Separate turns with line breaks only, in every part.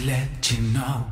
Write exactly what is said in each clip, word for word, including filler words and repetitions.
let you know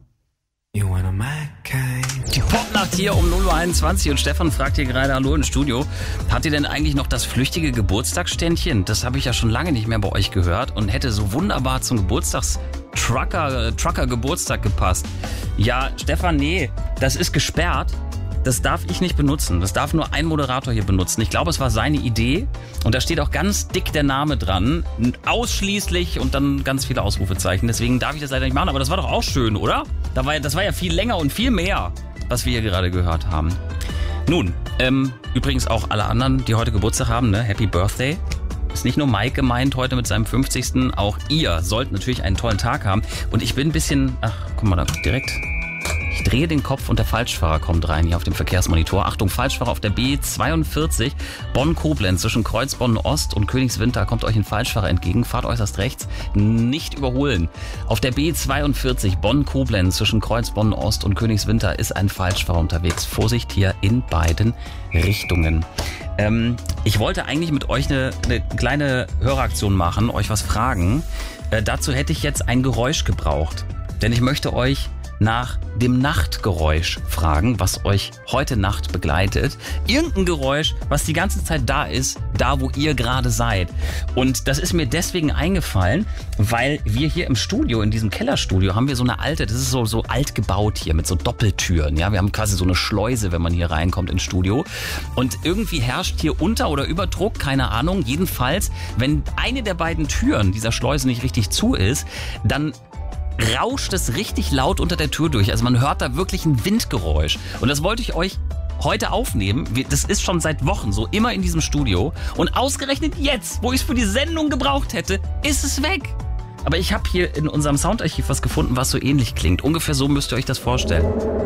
you wanna my kind.
Die Popnacht hier um null Uhr einundzwanzig und Stefan fragt hier gerade, hallo im Studio, habt ihr denn eigentlich noch das flüchtige Geburtstagsständchen? Das habe ich ja schon lange nicht mehr bei euch gehört und hätte so wunderbar zum Geburtstags Trucker, Trucker Geburtstag gepasst. Ja, Stefan, nee, das ist gesperrt. Das darf ich nicht benutzen. Das darf nur ein Moderator hier benutzen. Ich glaube, es war seine Idee. Und da steht auch ganz dick der Name dran. Ausschließlich und dann ganz viele Ausrufezeichen. Deswegen darf ich das leider nicht machen. Aber das war doch auch schön, oder? Da war, das war ja viel länger und viel mehr, was wir hier gerade gehört haben. Nun, ähm, übrigens auch alle anderen, die heute Geburtstag haben, ne? Happy Birthday. Ist nicht nur Mike gemeint heute mit seinem fünfzigsten Auch ihr sollt natürlich einen tollen Tag haben. Und ich bin ein bisschen... Ach, guck mal, da direkt... Ich drehe den Kopf und der Falschfahrer kommt rein hier auf dem Verkehrsmonitor. Achtung, Falschfahrer auf der B zweiundvierzig Bonn-Koblenz zwischen Kreuzbonn-Ost und Königswinter kommt euch ein Falschfahrer entgegen. Fahrt äußerst rechts, nicht überholen. Auf der B zweiundvierzig Bonn-Koblenz zwischen Kreuzbonn-Ost und Königswinter ist ein Falschfahrer unterwegs. Vorsicht hier in beiden Richtungen. Ähm, ich wollte eigentlich mit euch eine, eine kleine Höreraktion machen, euch was fragen. Äh, dazu hätte ich jetzt ein Geräusch gebraucht. Denn ich möchte euch nach dem Nachtgeräusch fragen, was euch heute Nacht begleitet. Irgendein Geräusch, was die ganze Zeit da ist, da wo ihr gerade seid. Und das ist mir deswegen eingefallen, weil wir hier im Studio, in diesem Kellerstudio, haben wir so eine alte, das ist so, so alt gebaut hier mit so Doppeltüren. Ja, wir haben quasi so eine Schleuse, wenn man hier reinkommt ins Studio. Und irgendwie herrscht hier Unter- oder Überdruck, keine Ahnung. Jedenfalls, wenn eine der beiden Türen dieser Schleuse nicht richtig zu ist, dann rauscht es richtig laut unter der Tür durch. Also man hört da wirklich ein Windgeräusch. Und das wollte ich euch heute aufnehmen. Das ist schon seit Wochen so, immer in diesem Studio. Und ausgerechnet jetzt, wo ich es für die Sendung gebraucht hätte, ist es weg. Aber ich habe hier in unserem Soundarchiv was gefunden, was so ähnlich klingt. Ungefähr so müsst ihr euch das vorstellen.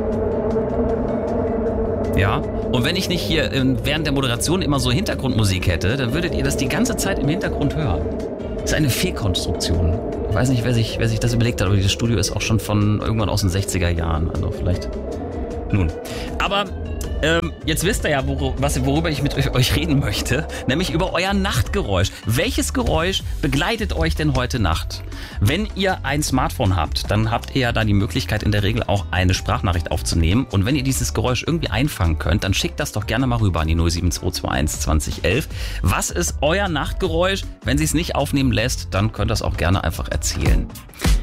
Ja, und wenn ich nicht hier während der Moderation immer so Hintergrundmusik hätte, dann würdet ihr das die ganze Zeit im Hintergrund hören. Das ist eine Fehlkonstruktion. Ich weiß nicht, wer sich, wer sich das überlegt hat, aber dieses Studio ist auch schon von irgendwann aus den sechziger Jahren. Also vielleicht. Nun. Aber ähm, jetzt wisst ihr ja, wor- was, worüber ich mit euch, euch reden möchte. Nämlich über euer Nachtgeräusch. Welches Geräusch begleitet euch denn heute Nacht? Wenn ihr ein Smartphone habt, dann habt ihr ja da die Möglichkeit, in der Regel auch eine Sprachnachricht aufzunehmen. Und wenn ihr dieses Geräusch irgendwie einfangen könnt, dann schickt das doch gerne mal rüber an die null sieben zwei zwei eins zwanzig elf. Was ist euer Nachtgeräusch? Wenn sie es nicht aufnehmen lässt, dann könnt ihr es auch gerne einfach erzählen.